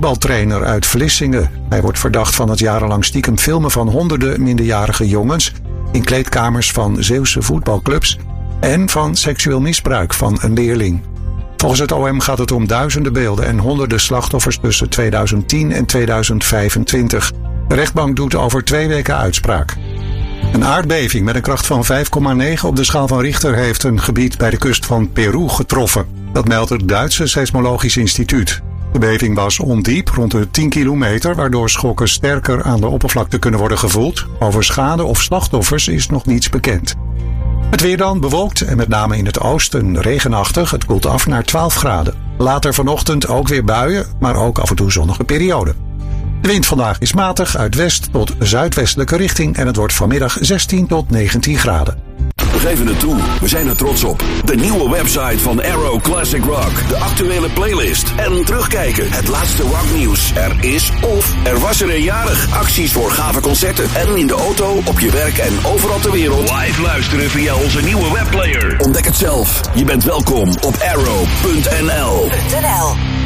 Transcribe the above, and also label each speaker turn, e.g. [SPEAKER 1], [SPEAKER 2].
[SPEAKER 1] voetbaltrainer uit Vlissingen. Hij wordt verdacht van het jarenlang stiekem filmen van honderden minderjarige jongens in kleedkamers van Zeeuwse voetbalclubs en van seksueel misbruik van een leerling. Volgens het OM gaat het om duizenden beelden en honderden slachtoffers tussen 2010 en 2025. De rechtbank doet over 2 weken uitspraak. Een aardbeving met een kracht van 5,9 op de schaal van Richter heeft een gebied bij de kust van Peru getroffen. Dat meldt het Duitse Seismologisch Instituut. De beving was ondiep, rond de 10 kilometer, waardoor schokken sterker aan de oppervlakte kunnen worden gevoeld. Over schade of slachtoffers is nog niets bekend. Het weer dan bewolkt en met name in het oosten regenachtig. Het koelt af naar 12 graden. Later vanochtend ook weer buien, maar ook af en toe zonnige perioden. De wind vandaag is matig uit west tot zuidwestelijke richting en het wordt vanmiddag 16 tot 19 graden.
[SPEAKER 2] We geven het toe, we zijn er trots op. De nieuwe website van Arrow Classic Rock. De actuele playlist en terugkijken. Het laatste rocknieuws. Er is of er was er een jarig. Acties voor gave concerten en in de auto, op je werk en overal ter wereld. Live luisteren via onze nieuwe webplayer. Ontdek het zelf. Je bent welkom op arrow.nl.